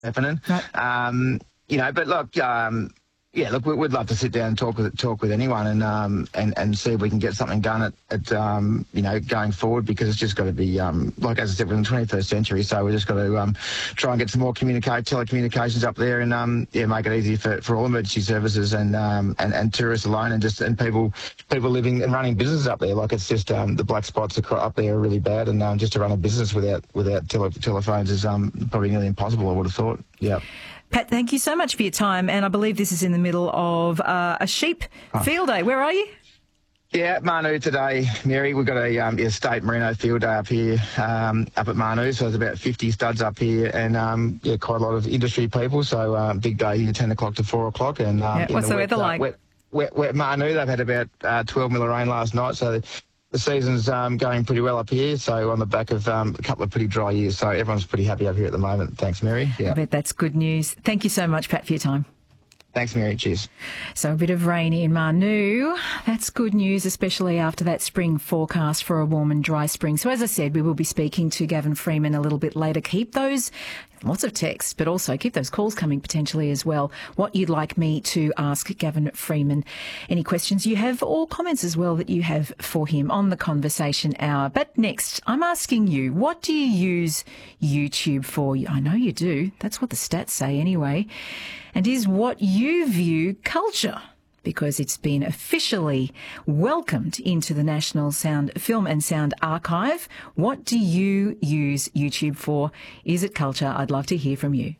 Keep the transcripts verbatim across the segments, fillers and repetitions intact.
happening. Right. Um, you know, but look, um, yeah, look, we, we'd love to sit down and talk with talk with anyone and um, and and see if we can get something done at, at um, you know, going forward, because it's just got to be um, like as I said, we're in the twenty-first century, so we just got to um, try and get some more communicate telecommunications up there and um, yeah, make it easy for, for all emergency services and um, and and tourists alone, and just and people people living and running businesses up there. Like it's just um, the black spots acro- up there are really bad, and um, just to run a business without without tele- telephones is um, probably nearly impossible, I would have thought. Yeah. Pat, thank you so much for your time. And I believe this is in the middle of uh, a sheep Oh. field day. Where are you? Yeah, at Manu today, Mary. We've got a um, yeah, state merino field day up here, um, up at Manu. So there's about fifty studs up here, and um, yeah, quite a lot of industry people. So um, big day here, ten o'clock to four o'clock. And um, Yeah, in what's the wet, weather uh, like? Wet, wet, wet Manu. They've had about uh, twelve mil of rain last night. So the season's um, going pretty well up here. So on the back of um, a couple of pretty dry years. So everyone's pretty happy up here at the moment. Thanks, Mary. Yeah. I bet that's good news. Thank you so much, Pat, for your time. Thanks, Mary. Cheers. So a bit of rain in Manu. That's good news, especially after that spring forecast for a warm and dry spring. So as I said, we will be speaking to Gavin Freeman a little bit later. Keep those, lots of texts, but also keep those calls coming potentially as well. What you'd like me to ask Gavin Freeman, any questions you have or comments as well that you have for him on the Conversation Hour. But next, I'm asking you, what do you use YouTube for? I know you do. That's what the stats say anyway. And is what you view culture? Because it's been officially welcomed into the National Sound Film and Sound Archive. What do you use YouTube for? Is it culture? I'd love to hear from you.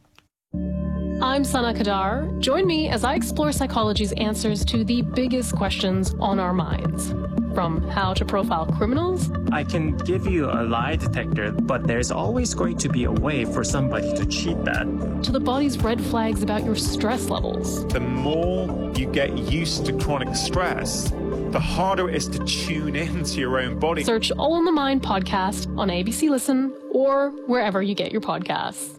I'm Sana Kadar. Join me as I explore psychology's answers to the biggest questions on our minds. From how to profile criminals, I can give you a lie detector, but there's always going to be a way for somebody to cheat that. to the body's red flags about your stress levels. The more you get used to chronic stress, the harder it is to tune into your own body. Search All in the Mind podcast on A B C Listen or wherever you get your podcasts.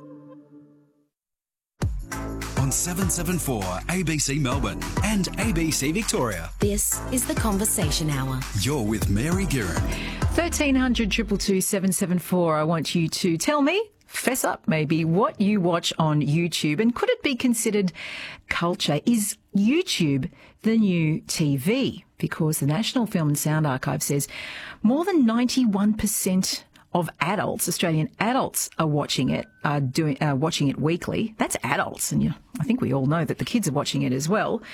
On seven seventy-four A B C Melbourne and A B C Victoria. This is the Conversation Hour. You're with Mary Guerin. thirteen hundred, two two two, seven seven four. I want you to tell me, fess up maybe, what you watch on YouTube, and could it be considered culture? Is YouTube the new T V? Because the National Film and Sound Archive says more than ninety-one percent of adults, Australian adults, are watching it, are doing, uh, watching it weekly. That's adults, and you, I think we all know that the kids are watching it as well.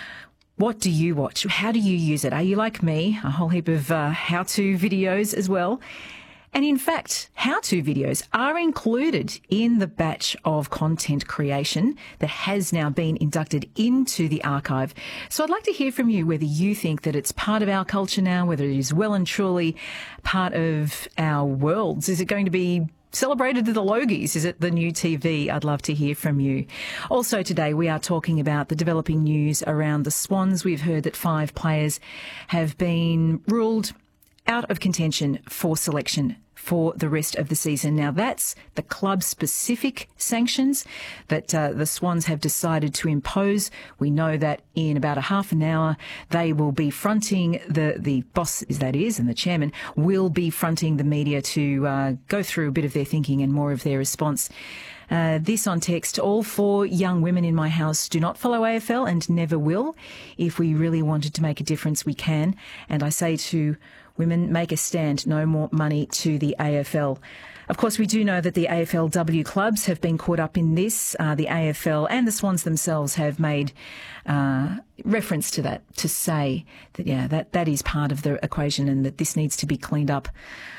What do you watch? How do you use it? Are you like me? A whole heap of uh, how-to videos as well. And in fact, how-to videos are included in the batch of content creation that has now been inducted into the archive. So I'd like to hear from you whether you think that it's part of our culture now, whether it is well and truly part of our worlds. Is it going to be celebrated at the Logies? Is it the new T V? I'd love to hear from you. Also today, we are talking about the developing news around the Swans. We've heard that five players have been ruled out of contention for selection for the rest of the season. Now, that's the club-specific sanctions that uh, the Swans have decided to impose. We know that in about a half an hour, they will be fronting, the, the boss, that is, and the chairman, will be fronting the media to uh, go through a bit of their thinking and more of their response. Uh, this on text, all four young women in my house do not follow A F L and never will. If we really wanted to make a difference, we can. And I say to women, make a stand, no more money to the A F L. Of course, we do know that the A F L W clubs have been caught up in this. Uh, the A F L and the Swans themselves have made uh, reference to that, to say that, yeah, that, that is part of the equation and that this needs to be cleaned up.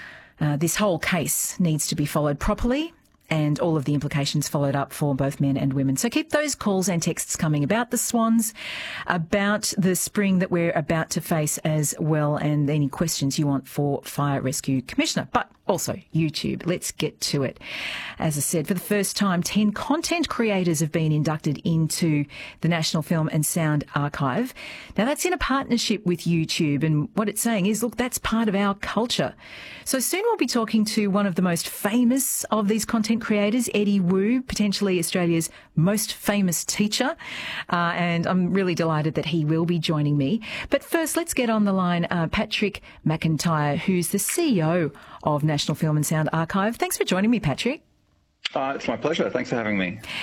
Uh, this whole case needs to be followed properly, and all of the implications followed up for both men and women. So keep those calls and texts coming about the Swans, about the spring that we're about to face as well, and any questions you want for Fire Rescue Commissioner. But also YouTube. Let's get to it. As I said, for the first time, ten content creators have been inducted into the National Film and Sound Archive. Now, that's in a partnership with YouTube, and what it's saying is, look, that's part of our culture. So soon we'll be talking to one of the most famous of these content creators, Eddie Wu, potentially Australia's most famous teacher, uh, and I'm really delighted that he will be joining me. But first, let's get on the line uh, Patrick McIntyre, who's the C E O of National Film and Sound Archive. Thanks for joining me, Patrick. Uh, it's my pleasure. Thanks for having me.